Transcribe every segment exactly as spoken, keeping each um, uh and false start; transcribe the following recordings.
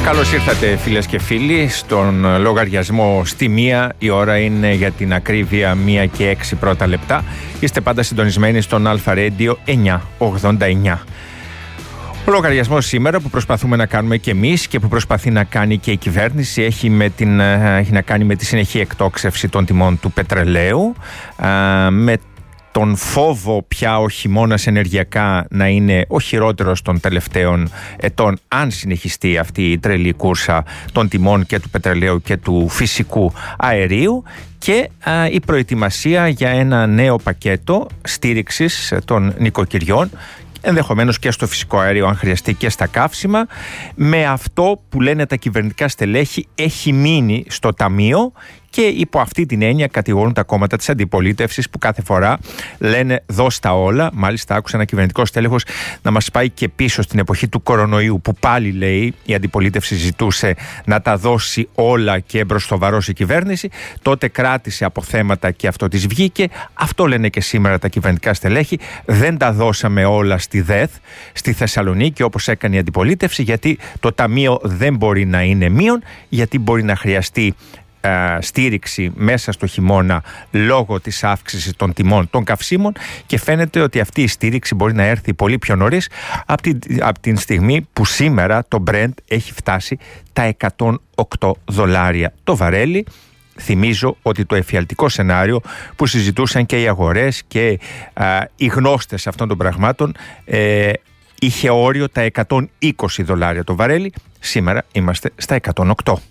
Καλώς ήρθατε φίλες και φίλοι στον λογαριασμό στη μία. Η ώρα είναι για την ακρίβεια μία και έξι πρώτα λεπτά. Είστε πάντα συντονισμένοι στον Αλφα Radio εννιακόσια ογδόντα εννιά. Ο λογαριασμός σήμερα που προσπαθούμε να κάνουμε και εμείς και που προσπαθεί να κάνει και η κυβέρνηση έχει, με την, έχει να κάνει με τη συνεχή εκτόξευση των τιμών του πετρελαίου, με τον φόβο πια ο χειμώνας ενεργειακά να είναι ο χειρότερος των τελευταίων ετών αν συνεχιστεί αυτή η τρελή κούρσα των τιμών και του πετρελαίου και του φυσικού αερίου και α, η προετοιμασία για ένα νέο πακέτο στήριξης των νοικοκυριών, ενδεχομένως και στο φυσικό αέριο αν χρειαστεί και στα καύσιμα, με αυτό που λένε τα κυβερνητικά στελέχη έχει μείνει στο ταμείο, και υπό αυτή την έννοια κατηγορούν τα κόμματα της αντιπολίτευσης που κάθε φορά λένε δώσ' τα όλα. Μάλιστα άκουσα ένα κυβερνητικό στέλεχος να μας πάει και πίσω στην εποχή του κορονοϊού, που πάλι λέει η αντιπολίτευση ζητούσε να τα δώσει όλα και μπροστοβαρός η κυβέρνηση. Τότε κράτησε αποθέματα και αυτό της βγήκε. Αυτό λένε και σήμερα τα κυβερνητικά στελέχη. Δεν τα δώσαμε όλα στη ΔΕΘ, στη Θεσσαλονίκη, όπως έκανε η αντιπολίτευση, γιατί το ταμείο δεν μπορεί να είναι μείον, γιατί μπορεί να χρειαστεί στήριξη μέσα στο χειμώνα λόγω της αύξησης των τιμών των καυσίμων, και φαίνεται ότι αυτή η στήριξη μπορεί να έρθει πολύ πιο νωρίς από την, από την στιγμή που σήμερα το Brent έχει φτάσει τα εκατόν οκτώ δολάρια το βαρέλι. Θυμίζω ότι το εφιαλτικό σενάριο που συζητούσαν και οι αγορές και α, οι γνώστες αυτών των πραγμάτων ε, είχε όριο τα εκατόν είκοσι δολάρια το βαρέλι. Σήμερα είμαστε στα εκατόν οκτώ.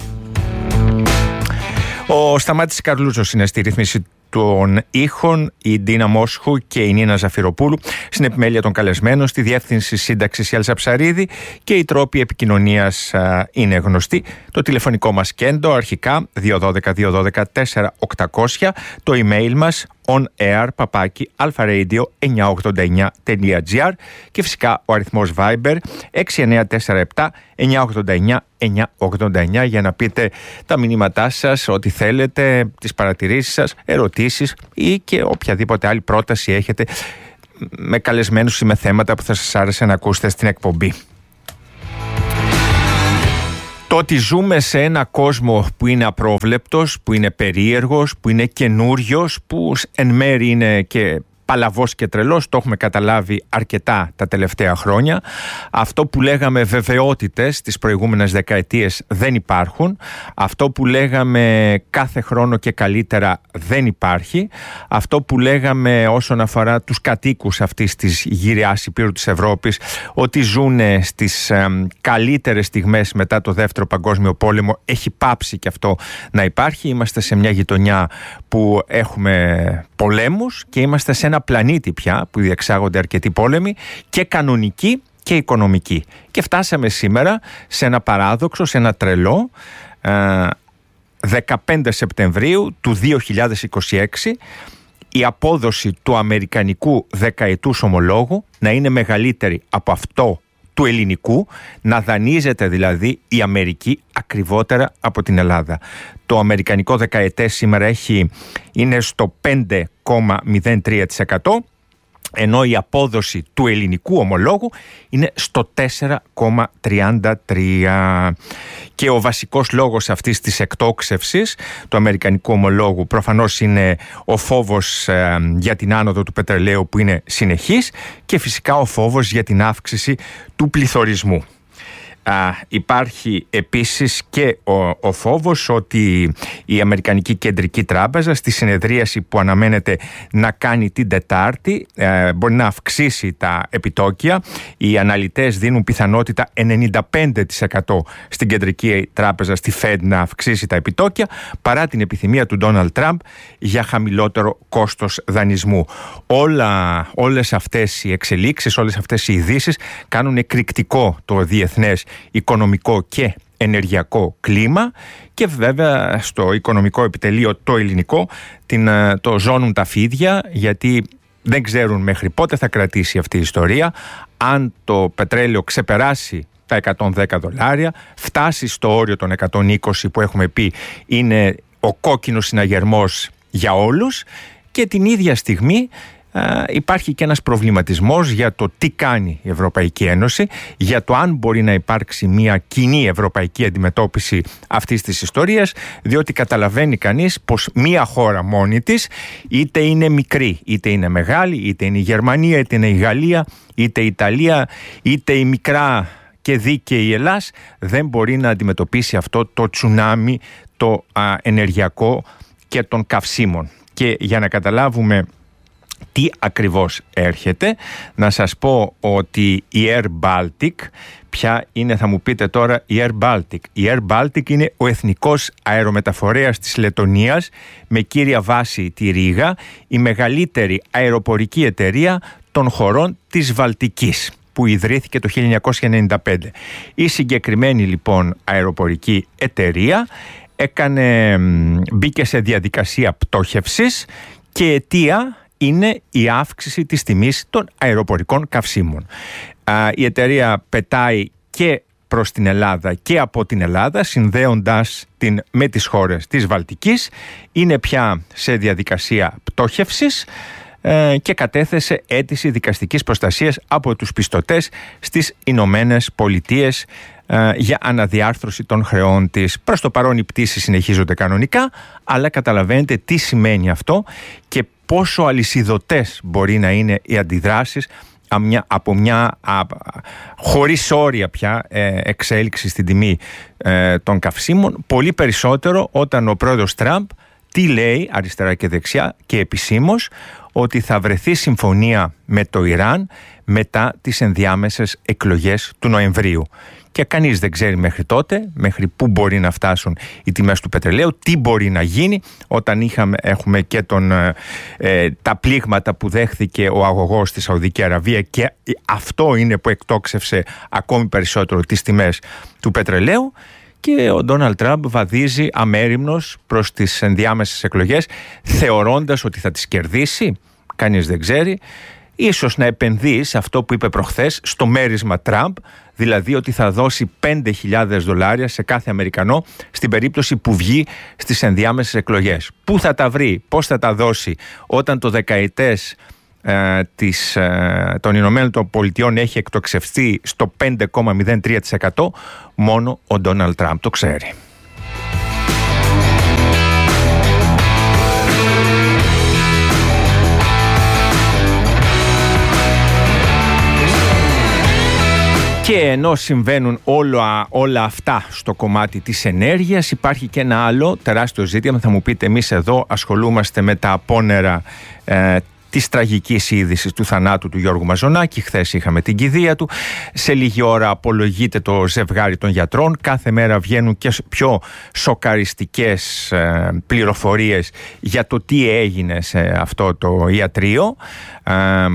Ο Σταμάτης Καρλούζος είναι στη ρύθμιση των ήχων, η Ντίνα Μόσχου και η Νίνα Ζαφυροπούλου στην επιμέλεια των καλεσμένων, στη διεύθυνση σύνταξης η Έλσα Ψαρίδη, και οι τρόποι επικοινωνίας α, είναι γνωστοί. Το τηλεφωνικό μας κέντρο αρχικά δύο ένα δύο δύο ένα δύο τέσσερα οκτακόσια, το email μας onair παπάκι alpharadio εννιακόσια ογδόντα εννιά τελεία gr και φυσικά ο αριθμός Viber έξι εννιά τέσσερα επτά εννιακόσια ογδόντα εννιά εννιακόσια ογδόντα εννιά για να πείτε τα μηνύματά σας, ό,τι θέλετε, τις παρατηρήσεις σας, ερωτήσεις ή και οποιαδήποτε άλλη πρόταση έχετε, με καλεσμένους ή με θέματα που θα σας άρεσε να ακούσετε στην εκπομπή. Το ότι ζούμε σε ένα κόσμο που είναι απρόβλεπτος, που είναι περίεργος, που είναι καινούριος, που εν μέρει είναι και παλαβός και τρελός, το έχουμε καταλάβει αρκετά τα τελευταία χρόνια. Αυτό που λέγαμε βεβαιότητες τις προηγούμενες δεκαετίες δεν υπάρχουν. Αυτό που λέγαμε κάθε χρόνο και καλύτερα δεν υπάρχει. Αυτό που λέγαμε όσον αφορά τους κατοίκους αυτής της γυριάς υπήρου της Ευρώπης, ότι ζουν στις ε, καλύτερες στιγμές μετά το Δεύτερο Παγκόσμιο Πόλεμο, έχει πάψει και αυτό να υπάρχει. Είμαστε σε μια γειτονιά που έχουμε πολέμους και είμαστε σε ένα πλανήτη πια που διεξάγονται αρκετοί πόλεμοι, και κανονικοί και οικονομικοί. Και φτάσαμε σήμερα σε ένα παράδοξο, σε ένα τρελό, δεκαπέντε Σεπτεμβρίου του δύο χιλιάδες είκοσι έξι, η απόδοση του αμερικανικού δεκαετούς ομολόγου να είναι μεγαλύτερη από αυτό του ελληνικού, να δανείζεται δηλαδή η Αμερική ακριβότερα από την Ελλάδα. Το αμερικανικό δεκαετές σήμερα έχει, είναι στο πέντε κόμμα μηδέν τρία τοις εκατό, ενώ η απόδοση του ελληνικού ομολόγου είναι στο τέσσερα κόμμα τριάντα τρία. Και ο βασικός λόγος αυτής της εκτόξευσης του αμερικανικού ομολόγου προφανώς είναι ο φόβος ε, για την άνοδο του πετρελαίου που είναι συνεχής, και φυσικά ο φόβος για την αύξηση του πληθωρισμού. Α, υπάρχει επίσης και ο, ο φόβος ότι η Αμερικανική Κεντρική Τράπεζα στη συνεδρίαση που αναμένεται να κάνει την Τετάρτη ε, μπορεί να αυξήσει τα επιτόκια. Οι αναλυτές δίνουν πιθανότητα ενενήντα πέντε τοις εκατό στην Κεντρική Τράπεζα, στη Fed, να αυξήσει τα επιτόκια, παρά την επιθυμία του Ντόναλντ Τραμπ για χαμηλότερο κόστος δανεισμού. Όλα, όλες αυτές οι εξελίξεις, όλες αυτές οι ειδήσεις κάνουν εκρηκτικό το διεθνές οικονομικό και ενεργειακό κλίμα, και βέβαια στο οικονομικό επιτελείο το ελληνικό την, το ζώνουν τα φίδια, γιατί δεν ξέρουν μέχρι πότε θα κρατήσει αυτή η ιστορία. Αν το πετρέλαιο ξεπεράσει τα εκατόν δέκα δολάρια, φτάσει στο όριο των εκατόν είκοσι που έχουμε πει είναι ο κόκκινος συναγερμός για όλους, και την ίδια στιγμή υπάρχει και ένας προβληματισμός για το τι κάνει η Ευρωπαϊκή Ένωση, για το αν μπορεί να υπάρξει μια κοινή ευρωπαϊκή αντιμετώπιση αυτής της ιστορίας, διότι καταλαβαίνει κανείς πως μια χώρα μόνη της, είτε είναι μικρή, είτε είναι μεγάλη, είτε είναι η Γερμανία, είτε είναι η Γαλλία, είτε η Ιταλία, είτε η μικρά και δίκαιη Ελλάς, δεν μπορεί να αντιμετωπίσει αυτό το τσουνάμι, το α, ενεργειακό και των καυσίμων. Και για να καταλάβουμε τι ακριβώς έρχεται, να σας πω ότι η Air Baltic, ποια είναι, θα μου πείτε τώρα, η Air Baltic. Η Air Baltic είναι ο εθνικός αερομεταφορέας της Λετωνίας, με κύρια βάση τη Ρήγα, η μεγαλύτερη αεροπορική εταιρεία των χωρών της Βαλτικής, που ιδρύθηκε το χίλια εννιακόσια ενενήντα πέντε. Η συγκεκριμένη λοιπόν αεροπορική εταιρεία έκανε, μπήκε σε διαδικασία πτώχευσης και αιτία είναι η αύξηση της τιμής των αεροπορικών καυσίμων. Η εταιρεία πετάει και προς την Ελλάδα και από την Ελλάδα, συνδέοντας την με τις χώρες της Βαλτικής, είναι πια σε διαδικασία πτώχευσης και κατέθεσε αίτηση δικαστικής προστασίας από τους πιστωτές στις Ηνωμένες Πολιτείες για αναδιάρθρωση των χρεών της. Προς το παρόν οι πτήσεις συνεχίζονται κανονικά, αλλά καταλαβαίνετε τι σημαίνει αυτό και πόσο αλυσιδωτές μπορεί να είναι οι αντιδράσεις από μια α, χωρίς όρια πια ε, εξέλιξη στην τιμή ε, των καυσίμων, πολύ περισσότερο όταν ο πρόεδρος Τραμπ τι λέει αριστερά και δεξιά και επισήμως, ότι θα βρεθεί συμφωνία με το Ιράν μετά τις ενδιάμεσες εκλογές του Νοεμβρίου. Και κανείς δεν ξέρει μέχρι τότε, μέχρι πού μπορεί να φτάσουν οι τιμές του πετρελαίου, τι μπορεί να γίνει όταν είχαμε, έχουμε και τον, ε, τα πλήγματα που δέχθηκε ο αγωγός στη Σαουδική Αραβία, και αυτό είναι που εκτόξευσε ακόμη περισσότερο τις τιμές του πετρελαίου. Και ο Ντόναλντ Τραμπ βαδίζει αμέριμνος προς τις ενδιάμεσες εκλογές, θεωρώντας ότι θα τις κερδίσει. Κανείς δεν ξέρει. Ίσως να επενδύει σε αυτό που είπε προχθές, στο μέρισμα Τραμπ, δηλαδή ότι θα δώσει πέντε χιλιάδες δολάρια σε κάθε Αμερικανό στην περίπτωση που βγει στις ενδιάμεσες εκλογές. Πού θα τα βρει, πώς θα τα δώσει, όταν το δεκαετές ε, της, ε, των Ηνωμένων των Πολιτειών έχει εκτοξευθεί στο πέντε κόμμα μηδέν τρία τοις εκατό, μόνο ο Ντόναλντ Τραμπ το ξέρει. Και ενώ συμβαίνουν όλα, όλα αυτά στο κομμάτι της ενέργειας, υπάρχει και ένα άλλο τεράστιο ζήτημα. Θα μου πείτε, εμείς εδώ ασχολούμαστε με τα απόνερα ε, της τραγικής είδησης του θανάτου του Γιώργου Μαζονάκη. Χθες είχαμε την κηδεία του. Σε λίγη ώρα απολογείται το ζευγάρι των γιατρών. Κάθε μέρα βγαίνουν και πιο σοκαριστικές ε, πληροφορίες για το τι έγινε σε αυτό το ιατρείο. Ε,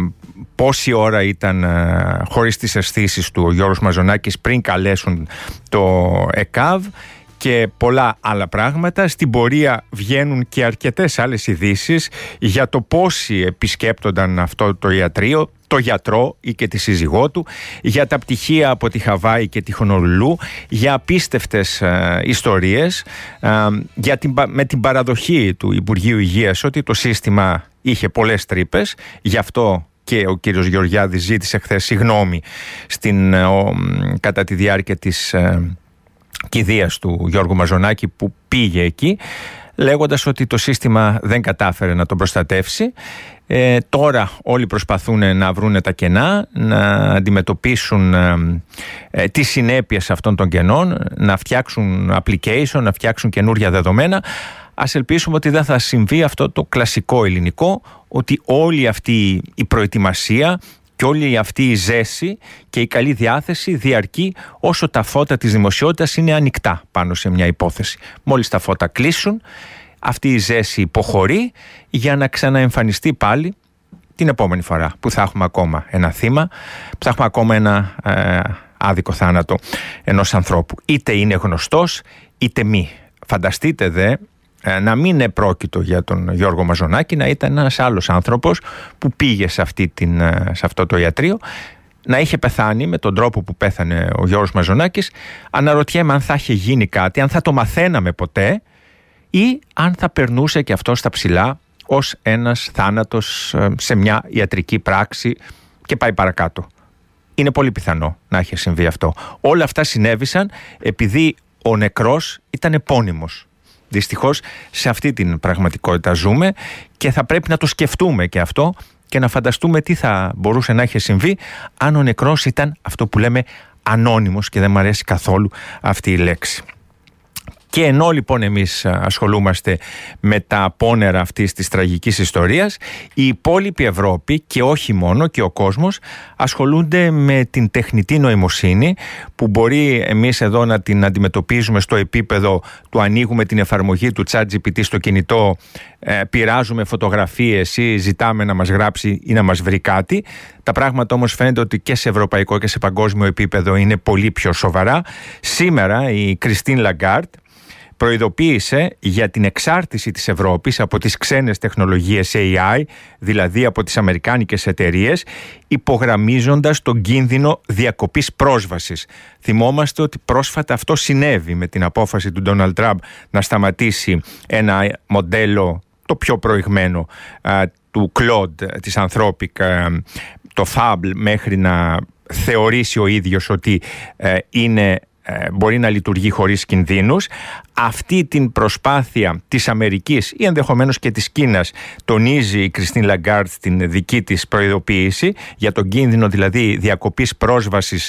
πόση ώρα ήταν ε, χωρίς τις αισθήσεις του ο Γιώργος Μαζονάκης πριν καλέσουν το ΕΚΑΒ και πολλά άλλα πράγματα. Στην πορεία βγαίνουν και αρκετές άλλες ειδήσεις για το πόσοι επισκέπτονταν αυτό το ιατρείο, το γιατρό ή και τη σύζυγό του, για τα πτυχία από τη Χαβάη και τη Χονολουλού, για απίστευτες ε, ιστορίες, ε, για την, με την παραδοχή του Υπουργείου Υγείας ότι το σύστημα είχε πολλές τρύπες, γι' αυτό και ο κύριος Γεωργιάδης ζήτησε χθες συγγνώμη στην, ο, κατά τη διάρκεια της ε, κηδείας του Γιώργου Μαζονάκη που πήγε εκεί, λέγοντας ότι το σύστημα δεν κατάφερε να τον προστατεύσει. Ε, τώρα όλοι προσπαθούν να βρούνε τα κενά, να αντιμετωπίσουν ε, ε, τις συνέπειες αυτών των κενών, να φτιάξουν application, να φτιάξουν καινούρια δεδομένα. Ας ελπίσουμε ότι δεν θα συμβεί αυτό το κλασικό ελληνικό, ότι όλη αυτή η προετοιμασία και όλη αυτή η ζέση και η καλή διάθεση διαρκεί όσο τα φώτα της δημοσιότητας είναι ανοιχτά πάνω σε μια υπόθεση. Μόλις τα φώτα κλείσουν, αυτή η ζέση υποχωρεί για να ξαναεμφανιστεί πάλι την επόμενη φορά που θα έχουμε ακόμα ένα θύμα, που θα έχουμε ακόμα ένα ε, άδικο θάνατο ενός ανθρώπου. Είτε είναι γνωστός είτε μη. Φανταστείτε δε να μην επρόκειτο για τον Γιώργο Μαζονάκη, να ήταν ένας άλλος άνθρωπος που πήγε σε, αυτή την, σε αυτό το ιατρείο, να είχε πεθάνει με τον τρόπο που πέθανε ο Γιώργος Μαζονάκης. Αναρωτιέμαι αν θα είχε γίνει κάτι, αν θα το μαθαίναμε ποτέ ή αν θα περνούσε και αυτό στα ψηλά ως ένας θάνατος σε μια ιατρική πράξη και πάει παρακάτω. Είναι πολύ πιθανό να έχει συμβεί αυτό. Όλα αυτά συνέβησαν επειδή ο νεκρός ήταν επώνυμος. Δυστυχώς σε αυτή την πραγματικότητα ζούμε και θα πρέπει να το σκεφτούμε και αυτό και να φανταστούμε τι θα μπορούσε να έχει συμβεί αν ο νεκρός ήταν αυτό που λέμε ανώνυμος, και δεν μου αρέσει καθόλου αυτή η λέξη. Και ενώ λοιπόν εμείς ασχολούμαστε με τα πόνερα αυτής της τραγικής ιστορίας, η υπόλοιπη Ευρώπη και όχι μόνο, και ο κόσμος ασχολούνται με την τεχνητή νοημοσύνη, που μπορεί εμείς εδώ να την αντιμετωπίζουμε στο επίπεδο του ανοίγουμε την εφαρμογή του ChatGPT στο κινητό, ε, πειράζουμε φωτογραφίες ή ζητάμε να μας γράψει ή να μας βρει κάτι. Τα πράγματα όμως φαίνεται ότι και σε ευρωπαϊκό και σε παγκόσμιο επίπεδο είναι πολύ πιο σοβαρά. Σήμερα η Κριστίν Λαγκάρντ προειδοποίησε για την εξάρτηση της Ευρώπης από τις ξένες τεχνολογίες έι άι, δηλαδή από τις αμερικάνικες εταιρείες, υπογραμμίζοντας τον κίνδυνο διακοπής πρόσβασης. Θυμόμαστε ότι πρόσφατα αυτό συνέβη με την απόφαση του Ντόναλντ Τραμπ να σταματήσει ένα μοντέλο, το πιο προηγμένο, του Claude, της Anthropic, το Fable, μέχρι να θεωρήσει ο ίδιος ότι είναι μπορεί να λειτουργεί χωρίς κινδύνους. Αυτή την προσπάθεια της Αμερικής ή ενδεχομένως και της Κίνας τονίζει η Κριστίν Λαγκάρντ στην δική της προειδοποίηση για τον κίνδυνο δηλαδή διακοπής πρόσβασης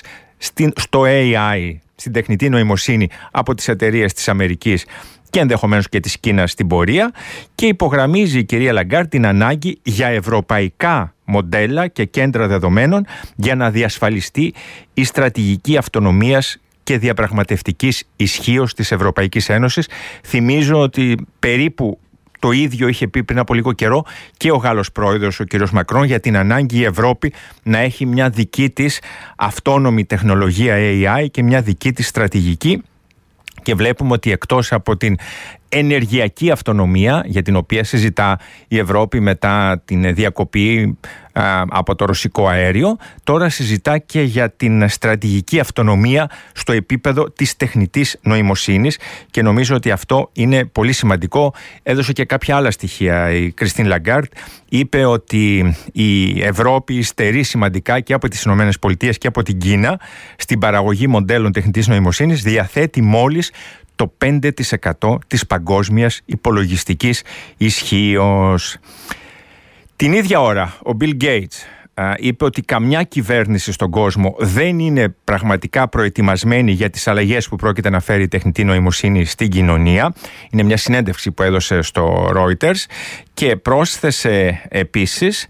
στο έι άι, στην τεχνητή νοημοσύνη, από τις εταιρείες της Αμερικής και ενδεχομένως και της Κίνας στην πορεία, και υπογραμμίζει η κυρία Λαγκάρντ την ανάγκη για ευρωπαϊκά μοντέλα και κέντρα δεδομένων για να διασφαλιστεί η στρατηγική αυτονομίας και διαπραγματευτικής ισχύως της Ευρωπαϊκής Ένωσης. Θυμίζω ότι περίπου το ίδιο είχε πει πριν από λίγο καιρό και ο Γάλλος πρόεδρος, ο κ. Μακρόν, για την ανάγκη η Ευρώπη να έχει μια δική της αυτόνομη τεχνολογία έι άι και μια δική της στρατηγική. Και βλέπουμε ότι εκτός από την ενεργειακή αυτονομία, για την οποία συζητά η Ευρώπη μετά την διακοπή α, από το ρωσικό αέριο, τώρα συζητά και για την στρατηγική αυτονομία στο επίπεδο της τεχνητής νοημοσύνης, και νομίζω ότι αυτό είναι πολύ σημαντικό. Έδωσε και κάποια άλλα στοιχεία η Κριστίν Λαγκάρντ. Είπε ότι η Ευρώπη υστερεί σημαντικά και από τις Ηνωμένες Πολιτείες και από την Κίνα στην παραγωγή μοντέλων τεχνητής νοημοσύνης, διαθέτει μόλις το πέντε τοις εκατό της παγκόσμιας υπολογιστικής ισχύως. Την ίδια ώρα ο Bill Gates α, είπε ότι καμιά κυβέρνηση στον κόσμο δεν είναι πραγματικά προετοιμασμένη για τις αλλαγές που πρόκειται να φέρει η τεχνητή νοημοσύνη στην κοινωνία. Είναι μια συνέντευξη που έδωσε στο Reuters, και πρόσθεσε επίσης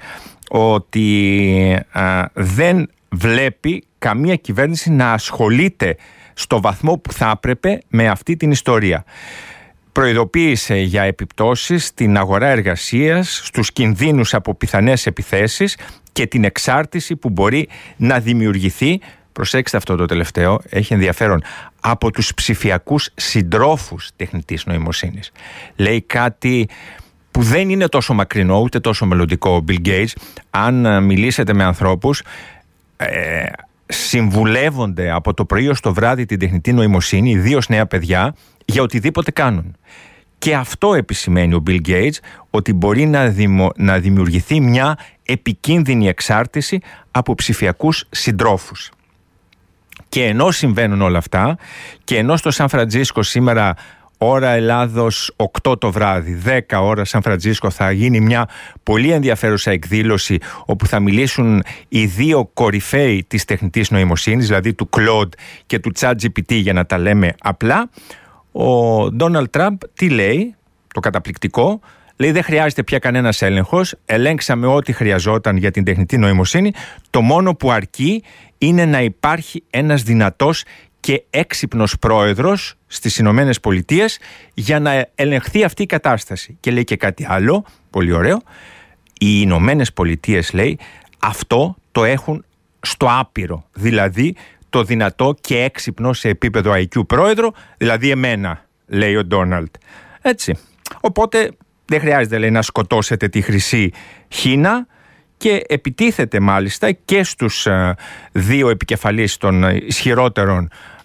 ότι α, δεν βλέπει καμία κυβέρνηση να ασχολείται στο βαθμό που θα έπρεπε με αυτή την ιστορία. Προειδοποίησε για επιπτώσεις στην αγορά εργασίας, στους κινδύνους από πιθανές επιθέσεις και την εξάρτηση που μπορεί να δημιουργηθεί, προσέξτε αυτό το τελευταίο, έχει ενδιαφέρον, από τους ψηφιακούς συντρόφους τεχνητής νοημοσύνης. Λέει κάτι που δεν είναι τόσο μακρινό ούτε τόσο μελλοντικό ο Bill Gates. Αν μιλήσετε με ανθρώπους, ε, συμβουλεύονται από το πρωί ως το βράδυ την τεχνητή νοημοσύνη, ιδίως νέα παιδιά, για οτιδήποτε κάνουν. Και αυτό επισημαίνει ο Bill Gates, ότι μπορεί να, δημο, να δημιουργηθεί μια επικίνδυνη εξάρτηση από ψηφιακούς συντρόφους. Και ενώ συμβαίνουν όλα αυτά, και ενώ στο Σαν Φραντζίσκο σήμερα ώρα Ελλάδος οκτώ το βράδυ, δέκα ώρα Σαν Φραντζίσκο, θα γίνει μια πολύ ενδιαφέρουσα εκδήλωση όπου θα μιλήσουν οι δύο κορυφαίοι της τεχνητής νοημοσύνης, δηλαδή του Claude και του ChatGPT, για να τα λέμε απλά. Ο Ντόναλντ Τραμπ τι λέει, το καταπληκτικό? Λέει δεν χρειάζεται πια κανένας έλεγχος, ελέγξαμε ό,τι χρειαζόταν για την τεχνητή νοημοσύνη, το μόνο που αρκεί είναι να υπάρχει ένας δυνατός και έξυπνος πρόεδρος στις Ηνωμένες Πολιτείες για να ελεγχθεί αυτή η κατάσταση. Και λέει και κάτι άλλο, πολύ ωραίο, οι Ηνωμένες Πολιτείες, λέει, αυτό το έχουν στο άπειρο, δηλαδή το δυνατό και έξυπνο σε επίπεδο άι κιου πρόεδρο, δηλαδή εμένα, λέει ο Ντόναλντ. Έτσι. Οπότε δεν χρειάζεται, λέει, να σκοτώσετε τη χρυσή χίνα, και επιτίθεται μάλιστα και στους α, δύο επικεφαλείς των ισχυρότερων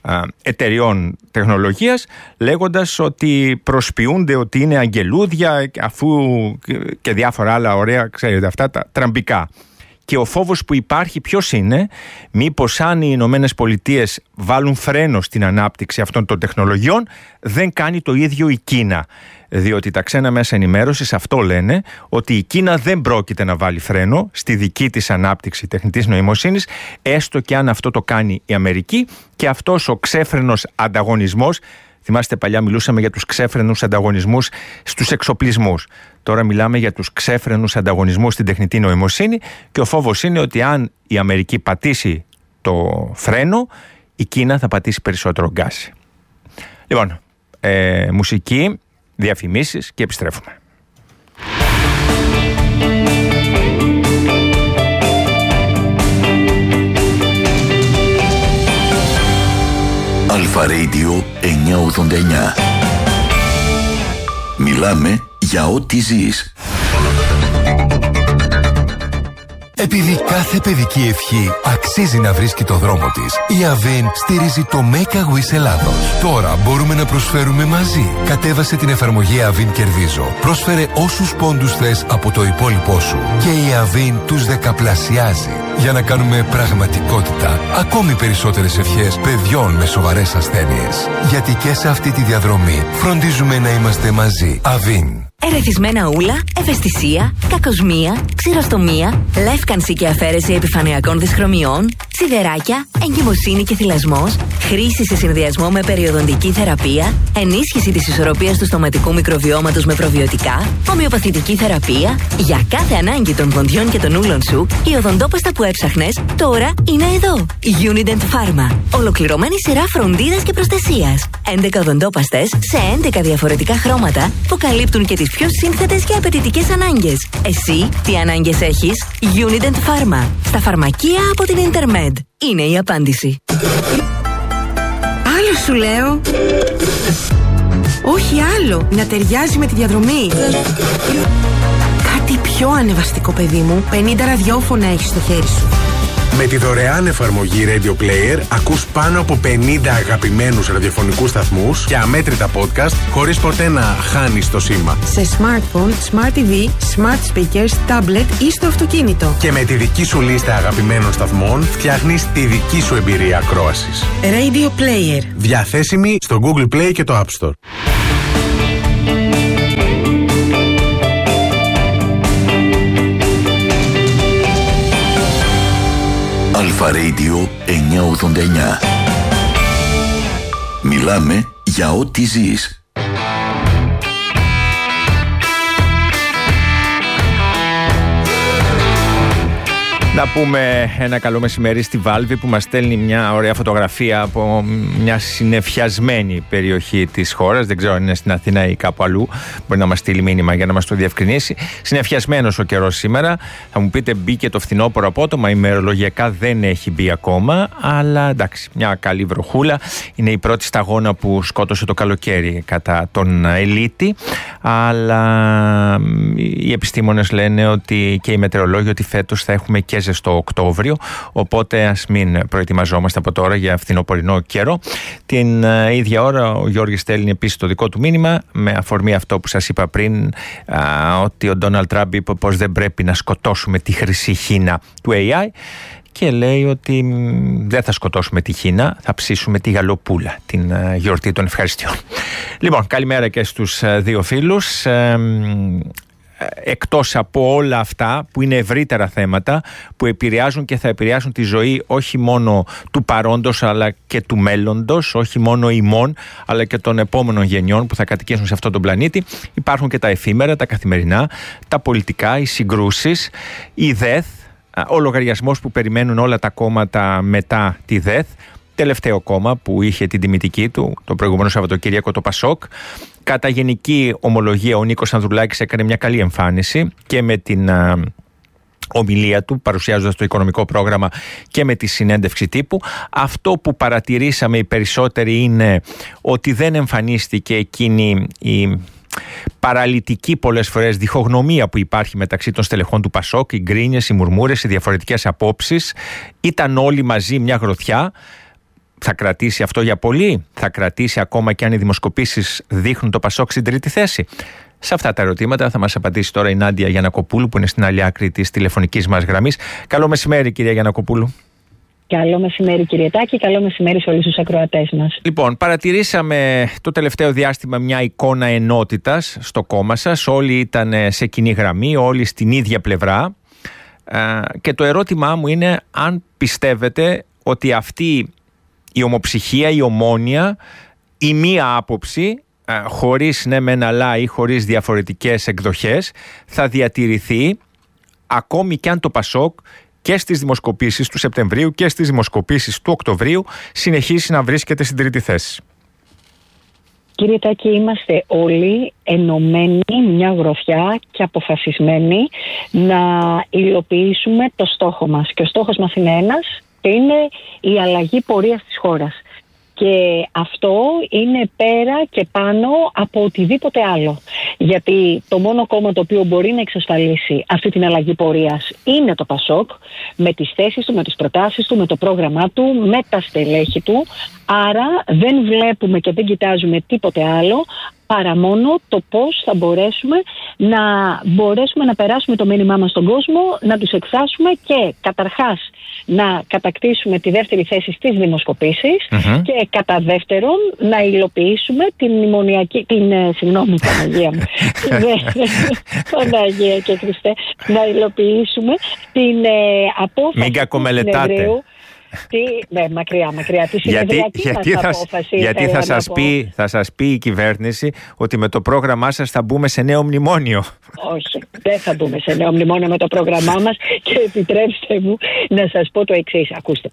α, εταιριών τεχνολογίας, λέγοντας ότι προσποιούνται ότι είναι αγγελούδια, αφού και διάφορα άλλα ωραία, ξέρετε αυτά τα τραμπικά. Και ο φόβος που υπάρχει ποιος είναι? Μήπως αν οι Ηνωμένες Πολιτείες βάλουν φρένο στην ανάπτυξη αυτών των τεχνολογιών, δεν κάνει το ίδιο η Κίνα. Διότι τα ξένα μέσα ενημέρωσης αυτό λένε, ότι η Κίνα δεν πρόκειται να βάλει φρένο στη δική της ανάπτυξη τεχνητής νοημοσύνης, έστω και αν αυτό το κάνει η Αμερική, και αυτός ο ξέφρενος ανταγωνισμός, θυμάστε παλιά μιλούσαμε για τους ξέφρενους ανταγωνισμούς στους εξοπλισμούς. Τώρα μιλάμε για τους ξέφρενους ανταγωνισμούς στην τεχνητή νοημοσύνη, και ο φόβος είναι ότι αν η Αμερική πατήσει το φρένο, η Κίνα θα πατήσει περισσότερο γκάζι. Λοιπόν, ε, μουσική, διαφημίσεις και επιστρέφουμε. Αλφα Radio εννιακόσια ογδόντα εννιά. Μιλάμε για ό,τι ζεις. Επειδή κάθε παιδική ευχή αξίζει να βρίσκει το δρόμο της, η Avin στηρίζει το Make a Wish Ελλάδος. Τώρα μπορούμε να προσφέρουμε μαζί. Κατέβασε την εφαρμογή Avin Κερδίζω. Πρόσφερε όσους πόντους θες από το υπόλοιπό σου και η Avin τους δεκαπλασιάζει. Για να κάνουμε πραγματικότητα ακόμη περισσότερες ευχές παιδιών με σοβαρές ασθένειες. Γιατί και σε αυτή τη διαδρομή φροντίζουμε να είμαστε μαζί. Avin. Ερεθισμένα ούλα, ευαισθησία, κακοσμία, ξηροστομία, λεύκανση και αφαίρεση επιφανειακών δυσχρωμιών, σιδεράκια, εγκυμοσύνη και θυλασμός, χρήση σε συνδυασμό με περιοδοντική θεραπεία, ενίσχυση της ισορροπίας του στοματικού μικροβιώματος με προβιωτικά, ομοιοπαθητική θεραπεία. Για κάθε ανάγκη των ποντιών και των ούλων σου, η οδοντόπαστα που έψαχνες τώρα είναι εδώ. Unident Pharma. Ολοκληρωμένη σειρά φροντίδας και προστασίας. έντεκα οδοντόπαστες σε έντεκα διαφορετικά χρώματα που καλύπτουν και τις πιο σύνθετες και απαιτητικές ανάγκες. Εσύ τι ανάγκες έχεις? Unident Pharma. Στα φαρμακεία από την Intermed. Είναι η απάντηση. Άλλο σου λέω. Όχι άλλο. Να ταιριάζει με τη διαδρομή. Κάτι πιο ανεβαστικό, παιδί μου. πενήντα ραδιόφωνα έχεις στο χέρι σου. Με τη δωρεάν εφαρμογή Radio Player ακούς πάνω από πενήντα αγαπημένους ραδιοφωνικούς σταθμούς και αμέτρητα podcast χωρίς ποτέ να χάνεις το σήμα. Σε smartphone, smart τι βι, smart speakers, tablet ή στο αυτοκίνητο. Και με τη δική σου λίστα αγαπημένων σταθμών φτιάχνεις τη δική σου εμπειρία ακρόασης. Radio Player. Διαθέσιμη στο Google Play και το App Store. Αλφα Radio εννιακόσια ογδόντα εννιά. Μιλάμε για ό,τι ζεις. Να πούμε ένα καλό μεσημέρι στη Βάλβη που μας στέλνει μια ωραία φωτογραφία από μια συννεφιασμένη περιοχή της χώρας. Δεν ξέρω αν είναι στην Αθήνα ή κάπου αλλού. Μπορεί να μας στείλει μήνυμα για να μας το διευκρινίσει. Συννεφιασμένος ο καιρός σήμερα. Θα μου πείτε μπήκε το φθινόπωρο απότομα. Ημερολογιακά δεν έχει μπει ακόμα. Αλλά εντάξει, μια καλή βροχούλα. Είναι η πρώτη σταγόνα που σκότωσε το καλοκαίρι κατά τον Ελίτη. Αλλά οι επιστήμονες λένε ότι και οι μετεωρολόγοι ότι φέτος θα έχουμε και ζεστό Οκτώβριο, οπότε ας μην προετοιμαζόμαστε από τώρα για φθινοπορεινό καιρό. Την uh, ίδια ώρα ο Γιώργης στέλνει επίσης το δικό του μήνυμα με αφορμή αυτό που σας είπα πριν, uh, ότι ο Ντόναλντ Τραμπ είπε πως δεν πρέπει να σκοτώσουμε τη χρυσή χίνα του έι άι και λέει ότι μ, δεν θα σκοτώσουμε τη χίνα, θα ψήσουμε τη γαλοπούλα, την uh, γιορτή των ευχαριστειών. Λοιπόν, καλημέρα και στους uh, δύο φίλους. Uh, Εκτός από όλα αυτά που είναι ευρύτερα θέματα που επηρεάζουν και θα επηρεάσουν τη ζωή όχι μόνο του παρόντος αλλά και του μέλλοντος, όχι μόνο ημών αλλά και των επόμενων γενιών που θα κατοικήσουν σε αυτόν τον πλανήτη, υπάρχουν και τα εφήμερα, τα καθημερινά, τα πολιτικά, οι συγκρούσεις, η ΔΕΘ, ο λογαριασμός που περιμένουν όλα τα κόμματα μετά τη ΔΕΘ, τελευταίο κόμμα που είχε την τιμητική του το προηγούμενο Σαββατοκύριακο, το Πασόκ. Κατά γενική ομολογία ο Νίκος Ανδρουλάκης έκανε μια καλή εμφάνιση και με την α, ομιλία του παρουσιάζοντας το οικονομικό πρόγραμμα και με τη συνέντευξη τύπου. Αυτό που παρατηρήσαμε οι περισσότεροι είναι ότι δεν εμφανίστηκε εκείνη η παραλυτική πολλές φορές διχογνωμία που υπάρχει μεταξύ των στελεχών του Πασόκ, οι γκρίνιες, οι μουρμούρες, οι διαφορετικές απόψεις. Ήταν όλοι μαζί μια γροθιά. Θα κρατήσει αυτό για πολύ? Θα κρατήσει ακόμα και αν οι δημοσκοπήσεις δείχνουν το Πασόκ στην τρίτη θέση? Σε αυτά τα ερωτήματα θα μας απαντήσει τώρα η Νάντια Γιαννακοπούλου, που είναι στην άλλη άκρη της τηλεφωνικής μας γραμμής. Καλό μεσημέρι, κυρία Γιαννακοπούλου. Καλό μεσημέρι, κύριε Τάκη. Καλό μεσημέρι σε όλους τους ακροατές μας. Λοιπόν, παρατηρήσαμε το τελευταίο διάστημα μια εικόνα ενότητας στο κόμμα σας. Όλοι ήταν σε κοινή γραμμή, όλοι στην ίδια πλευρά. Και το ερώτημά μου είναι αν πιστεύετε ότι αυτή η ομοψυχία, η ομόνοια, η μία άποψη, χωρίς ναι μεν αλλά ή χωρίς διαφορετικές εκδοχές, θα διατηρηθεί ακόμη κι αν το Πασόκ και στις δημοσκοπήσεις του Σεπτεμβρίου και στις δημοσκοπήσεις του Οκτωβρίου συνεχίσει να βρίσκεται στην τρίτη θέση. Κύριε Τάκη, είμαστε όλοι ενωμένοι, μια γροθιά και αποφασισμένοι να υλοποιήσουμε το στόχο μας. Και ο στόχος μας είναι ένας, και είναι η αλλαγή πορείας της χώρας. Και αυτό είναι πέρα και πάνω από οτιδήποτε άλλο. Γιατί το μόνο κόμμα το οποίο μπορεί να εξασφαλίσει αυτή την αλλαγή πορείας είναι το Πασόκ, με τις θέσεις του, με τις προτάσεις του, με το πρόγραμμά του, με τα στελέχη του. Άρα δεν βλέπουμε και δεν κοιτάζουμε τίποτε άλλο παρά μόνο το πώς θα μπορέσουμε να, μπορέσουμε να περάσουμε το μήνυμά μας στον κόσμο, να τους εκφράσουμε και καταρχάς να κατακτήσουμε τη δεύτερη θέση στις δημοσκοπήσεις mm-hmm. και κατά δεύτερον να υλοποιήσουμε την μνημονιακή, την, συγγνώμη Παναγία μου, Παναγία και Χριστέ, να υλοποιήσουμε την ε, απόφαση Μην κακομελετάτε. Τι, ναι, μακριά, μακριά. Τη γιατί γιατί θα, γιατί θα, σας πει, θα σας πει η κυβέρνηση ότι με το πρόγραμμά σας θα μπούμε σε νέο μνημόνιο. Όχι, δεν θα μπούμε σε νέο μνημόνιο με το πρόγραμμά μας και επιτρέψτε μου να σας πω το εξής. Ακούστε,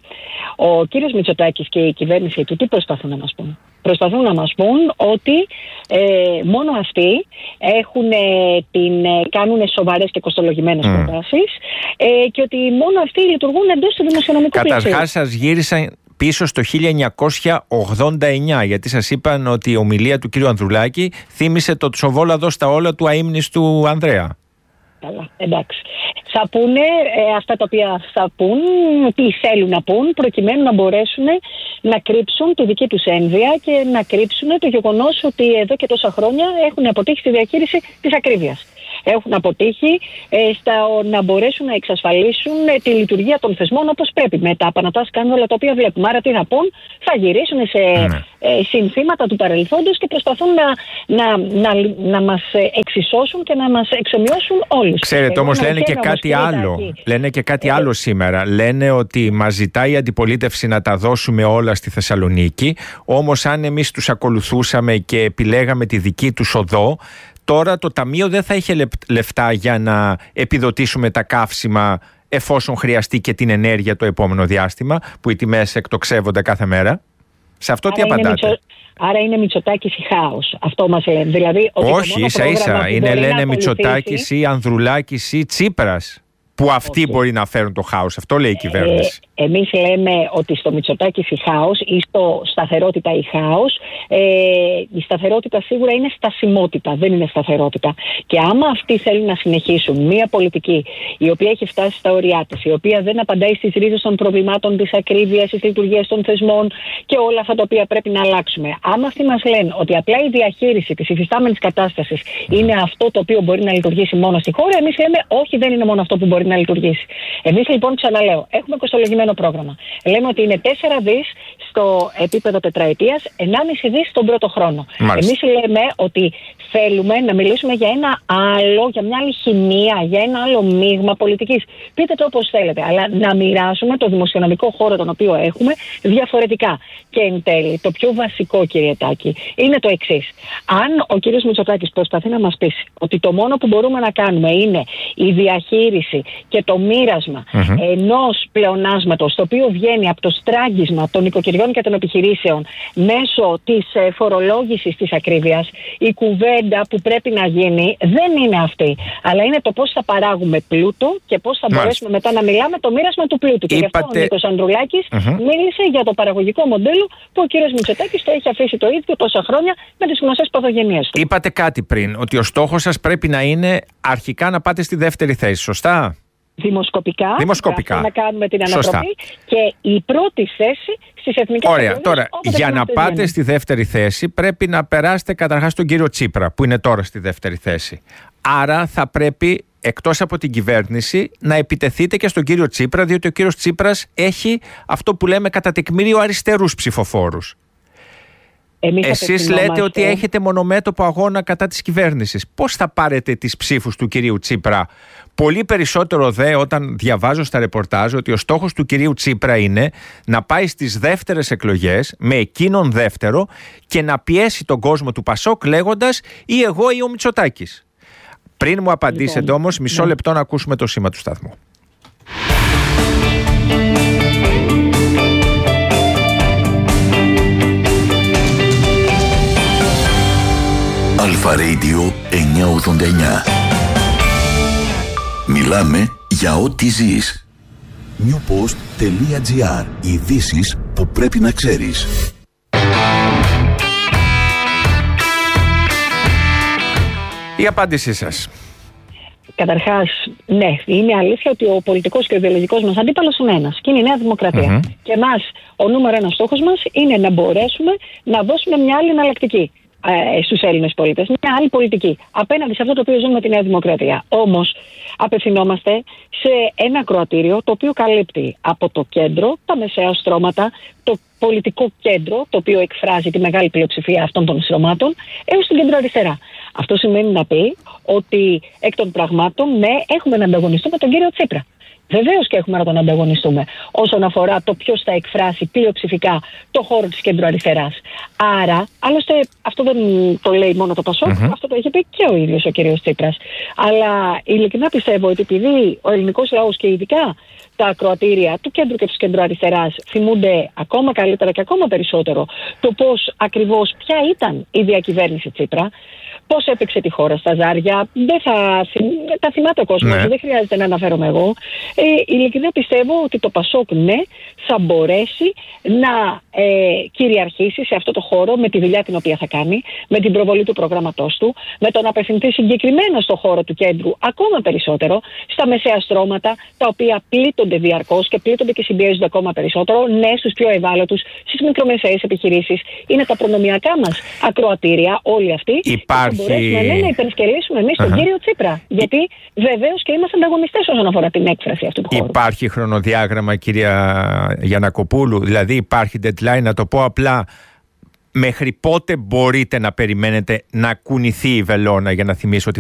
ο κύριος Μητσοτάκης και η κυβέρνηση του τι προσπαθούν να μας πούν? Προσπαθούν να μας πούν ότι ε, μόνο αυτοί έχουν, ε, την, ε, κάνουν σοβαρές και κοστολογημένες mm. προτάσεις ε, και ότι μόνο αυτοί λειτουργούν εντός του δημοσιονομικού πλαισίου. Καταρχάς σας γύρισαν πίσω στο χίλια εννιακόσια ογδόντα εννιά, γιατί σας είπαν ότι η ομιλία του κύριου Ανδρουλάκη θύμισε το τσοβόλαδο στα όλα του αείμνηστου Ανδρέα. Καλά, εντάξει. Θα πούνε ε, αυτά τα οποία θα πούν, τι θέλουν να πούν, προκειμένου να μπορέσουν να κρύψουν τη δική τους ένδυα και να κρύψουν το γεγονός ότι εδώ και τόσα χρόνια έχουν αποτύχει στη διαχείριση της ακρίβειας. Έχουν αποτύχει ε, στα, να μπορέσουν να εξασφαλίσουν ε, τη λειτουργία των θεσμών όπως πρέπει, με τα απανατά σκάνδαλα τα οποία βλέπουμε. Άρα τι θα πούν? Θα γυρίσουν σε ε, συνθήματα του παρελθόντος και προσπαθούν να, να, να, να μας εξισώσουν και να μας εξομοιώσουν όλους. Ξέρετε, όμως λένε και κάτι άλλο. Λένε και κάτι ε, άλλο σήμερα. Λένε ότι μας ζητάει η αντιπολίτευση να τα δώσουμε όλα στη Θεσσαλονίκη, όμως αν εμείς τους ακολουθούσαμε και επιλέγαμε τη δική τους οδό, τώρα το Ταμείο δεν θα είχε λεφτά για να επιδοτήσουμε τα καύσιμα εφόσον χρειαστεί και την ενέργεια το επόμενο διάστημα, που οι τιμές εκτοξεύονται κάθε μέρα. Σε αυτό άρα τι απαντάτε? Μητσο... Άρα είναι Μητσοτάκης ή χάος? Αυτό μας λένε. Δηλαδή, ότι όχι, ίσα ίσα. Είναι λένε Μητσοτάκης ή Ανδρουλάκης ή Τσίπρας, που αυτοί okay. μπορεί να φέρουν το χάος. Αυτό λέει η κυβέρνηση. Ε, εμείς λέμε ότι στο Μητσοτάκης η χάος ή στο σταθερότητα η χάος. Ε, η σταθερότητα σίγουρα είναι στασιμότητα, δεν είναι σταθερότητα. Και άμα αυτοί θέλουν να συνεχίσουν μια πολιτική η οποία έχει φτάσει στα ωριά της, η οποία δεν απαντάει στις ρίζες των προβλημάτων της ακρίβειας, της λειτουργίας των θεσμών και όλα αυτά τα οποία πρέπει να αλλάξουμε. Άμα αυτοί μας λένε ότι απλά η διαχείριση της υφιστάμενης κατάστασης είναι αυτό το οποίο μπορεί να λειτουργήσει μόνο στη χώρα, εμείς λέμε όχι, δεν είναι μόνο αυτό που μπορεί να λειτουργήσει. Εμείς λοιπόν, ξαναλέω, έχουμε κοστολογημένο πρόγραμμα. Λέμε ότι είναι τέσσερα δις στο επίπεδο τετραετίας, ενάμιση δις στον πρώτο χρόνο. Εμείς λέμε ότι θέλουμε να μιλήσουμε για ένα άλλο, για μια άλλη χημεία, για ένα άλλο μείγμα πολιτικής. Πείτε το όπως θέλετε, αλλά να μοιράσουμε το δημοσιονομικό χώρο τον οποίο έχουμε διαφορετικά. Και εν τέλει, το πιο βασικό, κύριε Τάκη, είναι το εξής. Αν ο κύριος Μητσοτάκης προσπαθεί να μας πείσει ότι το μόνο που μπορούμε να κάνουμε είναι η διαχείριση και το μοίρασμα mm-hmm. ενός πλεονάσματος, το οποίο βγαίνει από το στράγγισμα των οικοκυριών και των επιχειρήσεων μέσω της ε, φορολόγησης της ακρίβειας, η κουβέντα που πρέπει να γίνει δεν είναι αυτή. Αλλά είναι το πώς θα παράγουμε πλούτο και πώς θα μπορέσουμε μετά να μιλάμε το μοίρασμα του πλούτου. Είπατε... Και γι' αυτό ο Νίκος Ανδρουλάκης mm-hmm. μίλησε για το παραγωγικό μοντέλο που ο κύριος Μητσοτάκης το έχει αφήσει το ίδιο τόσα χρόνια με τις γνωστές παθογενειές του. Είπατε κάτι πριν, ότι ο στόχος σας πρέπει να είναι αρχικά να πάτε στη δεύτερη θέση, σωστά? Δημοσκοπικά, Δημοσκοπικά. να κάνουμε την ανατροπή. Σωστά. Και η πρώτη θέση στις εθνικές Ωραία, εκλογές, τώρα για να πάτε βγαίνουν. στη δεύτερη θέση πρέπει να περάσετε καταρχάς τον κύριο Τσίπρα που είναι τώρα στη δεύτερη θέση. Άρα θα πρέπει εκτός από την κυβέρνηση να επιτεθείτε και στον κύριο Τσίπρα, διότι ο κύριος Τσίπρας έχει αυτό που λέμε κατά τεκμήριο αριστερούς ψηφοφόρους. Εμείς Εσείς λέτε ότι έχετε μονομέτωπο αγώνα κατά της κυβέρνησης. Πώς θα πάρετε τις ψήφους του κυρίου Τσίπρα? Πολύ περισσότερο δε όταν διαβάζω στα ρεπορτάζ ότι ο στόχος του κυρίου Τσίπρα είναι να πάει στις δεύτερες εκλογές με εκείνον δεύτερο και να πιέσει τον κόσμο του Πασόκ λέγοντας ή εγώ ή ο Μητσοτάκης. Πριν μου απαντήσετε λοιπόν, όμως μισό ναι. λεπτό να ακούσουμε το σήμα του σταθμού. Αλφα Radio εννιακόσια ογδόντα εννιά. Μιλάμε για ό,τι ζεις. newpost.gr. Ειδήσεις που πρέπει να ξέρεις. Η απάντησή σας. Καταρχάς, ναι, είναι αλήθεια ότι ο πολιτικός και ο ιδεολογικός μας αντίπαλος είναι ένας και είναι η Νέα Δημοκρατία. Mm-hmm. Και εμάς, ο νούμερο ένας στόχος μας είναι να μπορέσουμε να δώσουμε μια άλλη εναλλακτική ε, στους Έλληνες πολίτες, μια άλλη πολιτική απέναντι σε αυτό το οποίο ζούμε με τη Νέα Δημοκρατία. Όμως, απευθυνόμαστε σε ένα ακροατήριο το οποίο καλύπτει από το κέντρο, τα μεσαία στρώματα, το πολιτικό κέντρο, το οποίο εκφράζει τη μεγάλη πλειοψηφία αυτών των στρωμάτων, έως την κέντρο αριστερά. Αυτό σημαίνει να πει ότι εκ των πραγμάτων, ναι, έχουμε να ανταγωνιστούμε τον κύριο Τσίπρα. Βεβαίως και έχουμε να τον ανταγωνιστούμε όσον αφορά το ποιος θα εκφράσει πλειοψηφικά το χώρο της κέντρο-αριστεράς. Άρα, άλλωστε, αυτό δεν το λέει μόνο το Πασόκ, mm-hmm. αυτό το έχει πει και ο ίδιος ο κύριος Τσίπρας. Αλλά ειλικρινά πιστεύω ότι επειδή ο ελληνικός λαός και ειδικά τα ακροατήρια του κέντρου και της κέντρο-αριστεράς θυμούνται ακόμα καλύτερα και ακόμα περισσότερο το πώς ακριβώς ποια ήταν η διακυβέρνηση Τσίπρα, πώς έπαιξε τη χώρα στα ζάρια, δεν θα, τα θυμάται ο κόσμος, ναι. δεν χρειάζεται να αναφέρομαι εγώ. Ε, ειλικρινά πιστεύω ότι το Πασόκ, ναι, θα μπορέσει να ε, κυριαρχήσει σε αυτό το χώρο με τη δουλειά την οποία θα κάνει, με την προβολή του προγράμματός του, με το να απευθυνθεί συγκεκριμένα στο χώρο του κέντρου ακόμα περισσότερο, στα μεσαία στρώματα, τα οποία πλήττονται διαρκώς και πλήττονται και συμπιέζονται ακόμα περισσότερο, ναι, στους πιο ευάλωτους, στις μικρομεσαίες επιχειρήσεις. Είναι τα προνομιακά μας ακροατήρια, όλοι αυτοί. Υπάρχει... Θα μπορέσουμε ναι, να υπερσκελίσουμε εμείς τον uh-huh. κύριο Τσίπρα. Γιατί βεβαίως και είμαστε ανταγωνιστές όσον αφορά την έκφραση αυτού του χώρου. Υπάρχει χρονοδιάγραμμα, κυρία Γιαννακοπούλου, δηλαδή υπάρχει deadline, να το πω απλά, μέχρι πότε μπορείτε να περιμένετε να κουνηθεί η βελόνα, για να θυμίσω ότι